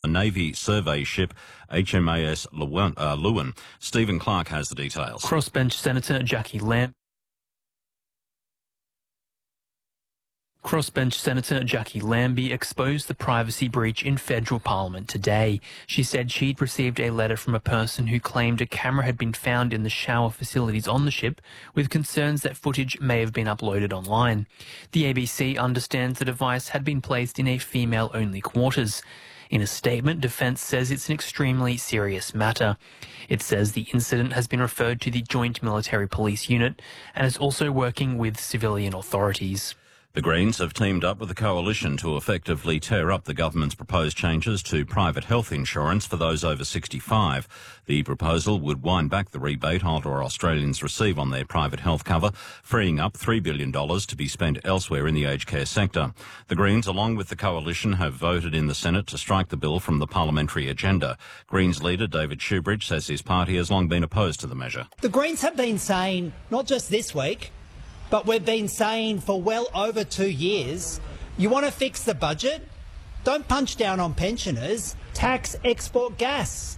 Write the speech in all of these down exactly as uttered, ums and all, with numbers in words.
Navy survey ship H M A S Lewin. Uh, Lewin. Stephen Clark has the details. Crossbench Senator Jackie Lam. Crossbench Senator Jackie Lambie exposed the privacy breach in federal parliament today. She said she'd received a letter from a person who claimed a camera had been found in the shower facilities on the ship, with concerns that footage may have been uploaded online. The A B C understands the device had been placed in a female-only quarters. In a statement, Defence says it's an extremely serious matter. It says the incident has been referred to the Joint Military Police Unit and is also working with civilian authorities. The Greens have teamed up with the Coalition to effectively tear up the government's proposed changes to private health insurance for those over sixty-five. The proposal would wind back the rebate older Australians receive on their private health cover, freeing up three billion dollars to be spent elsewhere in the aged care sector. The Greens, along with the Coalition, have voted in the Senate to strike the bill from the parliamentary agenda. Greens leader David Shoebridge says his party has long been opposed to the measure. The Greens have been saying, not just this week, but we've been saying for well over two years, you want to fix the budget? Don't punch down on pensioners. Tax export gas.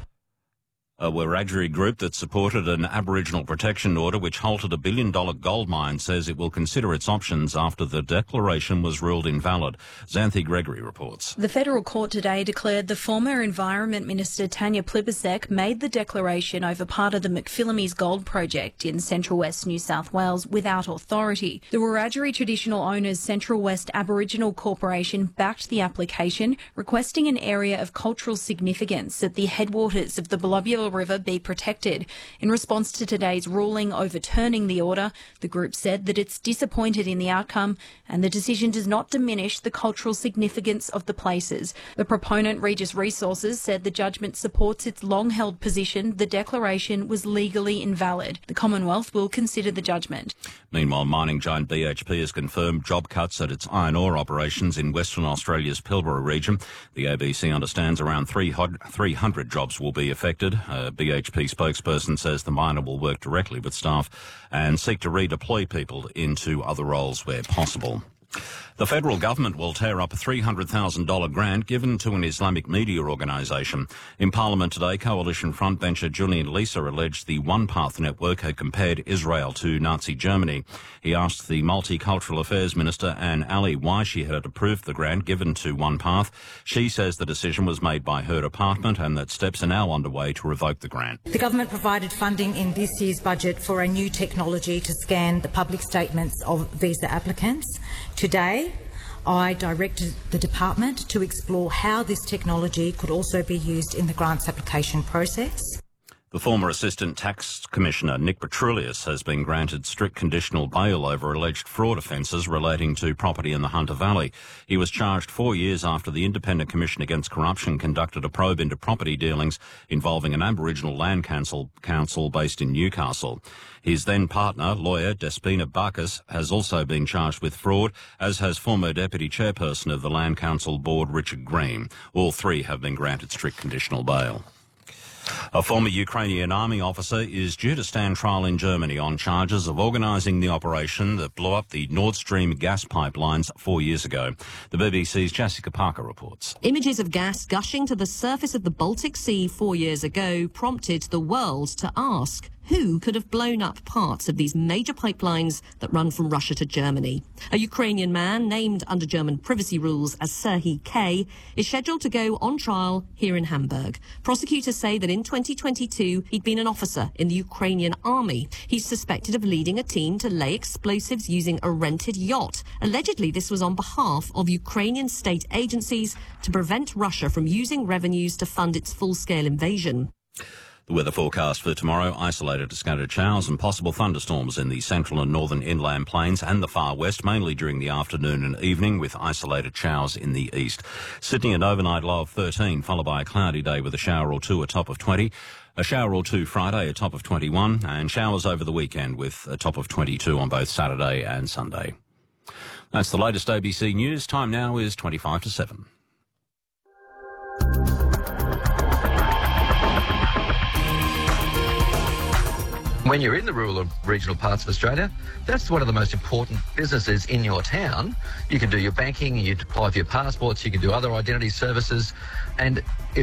A Wiradjuri group that supported an Aboriginal protection order which halted a billion-dollar gold mine says it will consider its options after the declaration was ruled invalid. Xanthi Gregory reports. The federal court today declared the former Environment Minister Tanya Plibersek made the declaration over part of the McPhillamys gold project in Central West New South Wales without authority. The Wiradjuri Traditional Owners Central West Aboriginal Corporation backed the application, requesting an area of cultural significance at the headwaters of the Belubula River be protected. In response to today's ruling overturning the order, the group said that it's disappointed in the outcome and the decision does not diminish the cultural significance of the places. The proponent, Regis Resources, said the judgment supports its long-held position the declaration was legally invalid. The Commonwealth will consider the judgment. Meanwhile, mining giant B H P has confirmed job cuts at its iron ore operations in Western Australia's Pilbara region. The A B C understands around three hundred jobs will be affected. A B H P spokesperson says the miner will work directly with staff and seek to redeploy people into other roles where possible. The federal government will tear up a three hundred thousand dollars grant given to an Islamic media organisation. In Parliament today, Coalition frontbencher Julian Leeser alleged the One Path network had compared Israel to Nazi Germany. He asked the Multicultural Affairs Minister, Anne Ali, why she had approved the grant given to One Path. She says the decision was made by her department and that steps are now underway to revoke the grant. The government provided funding in this year's budget for a new technology to scan the public statements of visa applicants. Today, I directed the department to explore how this technology could also be used in the grants application process. The former Assistant Tax Commissioner Nick Petroulius has been granted strict conditional bail over alleged fraud offences relating to property in the Hunter Valley. He was charged four years after the Independent Commission Against Corruption conducted a probe into property dealings involving an Aboriginal land council, council based in Newcastle. His then partner, lawyer Despina Barkas, has also been charged with fraud, as has former Deputy Chairperson of the Land Council Board, Richard Green. All three have been granted strict conditional bail. A former Ukrainian army officer is due to stand trial in Germany on charges of organising the operation that blew up the Nord Stream gas pipelines four years ago. The B B C's Jessica Parker reports. Images of gas gushing to the surface of the Baltic Sea four years ago prompted the world to ask, who could have blown up parts of these major pipelines that run from Russia to Germany? A Ukrainian man named under German privacy rules as Serhiy K is scheduled to go on trial here in Hamburg. Prosecutors say that in twenty twenty-two he'd been an officer in the Ukrainian army. He's suspected of leading a team to lay explosives using a rented yacht. Allegedly, this was on behalf of Ukrainian state agencies to prevent Russia from using revenues to fund its full-scale invasion. The weather forecast for tomorrow, isolated to scattered showers and possible thunderstorms in the central and northern inland plains and the far west, mainly during the afternoon and evening, with isolated showers in the east. Sydney, an overnight low of thirteen, followed by a cloudy day with a shower or two, a top of twenty. A shower or two Friday, a top of twenty-one, and showers over the weekend with a top of twenty-two on both Saturday and Sunday. That's the latest A B C News. Time now is twenty-five to seven. When you're in the rural and regional parts of Australia, that's one of the most important businesses in your town. You can do your banking, you apply for your passports, you can do other identity services, and if